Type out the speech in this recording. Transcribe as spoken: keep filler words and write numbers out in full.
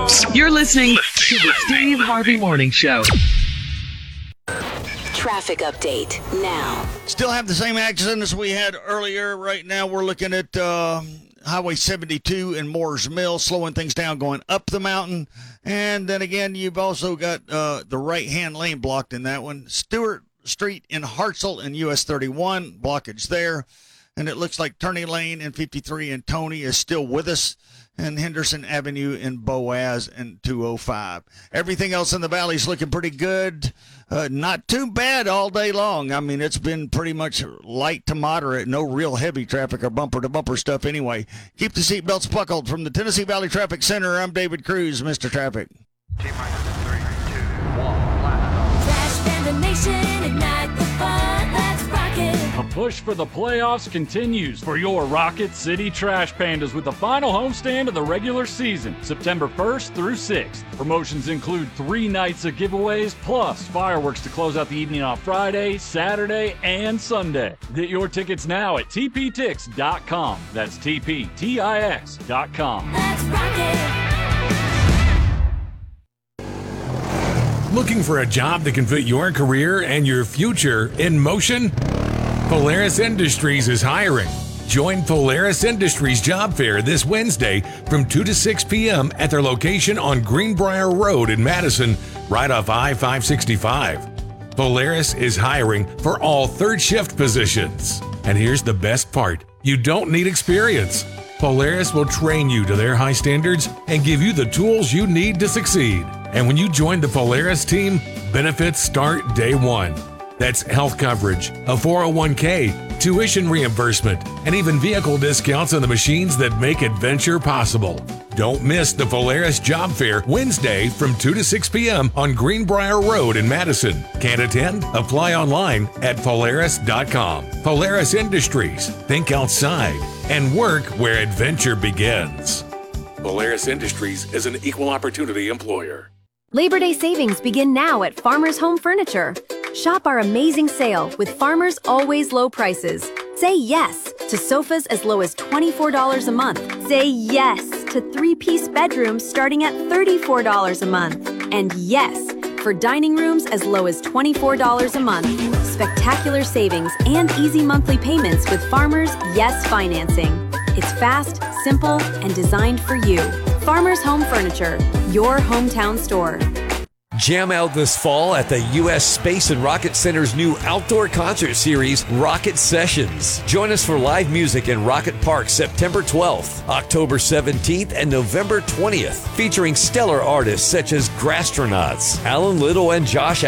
You're listening to the Steve Harvey Morning Show. Traffic update now. Still have the same accident as we had earlier. Right now we're looking at uh, Highway seventy-two in Moore's Mill, slowing things down going up the mountain. And then again, you've also got uh, the right-hand lane blocked in that one. Stewart Street in Hartselle and U S thirty-one, blockage there. And it looks like Turney Lane and fifty-three in Tony is still with us. And Henderson Avenue in Boaz and two oh five. Everything else in the valley is looking pretty good. Uh, not too bad all day long. I mean, it's been pretty much light to moderate. No real heavy traffic or bumper-to-bumper stuff anyway. Keep the seatbelts buckled. From the Tennessee Valley Traffic Center, I'm David Cruz, Mister Traffic. T-minus three, two, one, last. Trash Panda Nation, ignite the fun, let's rock it. A push for the playoffs continues for your Rocket City Trash Pandas with the final homestand of the regular season, September first through sixth. Promotions include three nights of giveaways, plus fireworks to close out the evening on Friday, Saturday, and Sunday. Get your tickets now at T P Tix dot com. That's T P T I X dot com. Let's rock it. Looking for a job that can fit your career and your future in motion? Polaris Industries is hiring. Join Polaris Industries Job Fair this Wednesday from two to six p.m. at their location on Greenbrier Road in Madison, right off I five sixty-five. Polaris is hiring for all third shift positions. And here's the best part. You don't need experience. Polaris will train you to their high standards and give you the tools you need to succeed. And when you join the Polaris team, benefits start day one. That's health coverage, a four oh one k, tuition reimbursement, and even vehicle discounts on the machines that make adventure possible. Don't miss the Polaris Job Fair Wednesday from two to six p.m. on Greenbrier Road in Madison. Can't attend? Apply online at Polaris dot com. Polaris Industries. Think outside and work where adventure begins. Polaris Industries is an equal opportunity employer. Labor Day savings begin now at Farmers Home Furniture. Shop our amazing sale with Farmers Always Low Prices. Say yes to sofas as low as twenty-four dollars a month. Say yes to three-piece bedrooms starting at thirty-four dollars a month. And yes for dining rooms as low as twenty-four dollars a month. Spectacular savings and easy monthly payments with Farmers Yes Financing. It's fast, simple, and designed for you. Farmers Home Furniture, your hometown store. Jam out this fall at the U S Space and Rocket Center's new outdoor concert series, Rocket Sessions. Join us for live music in Rocket Park September twelfth, October seventeenth, and November twentieth, featuring stellar artists such as Grastronauts, Alan Little and Josh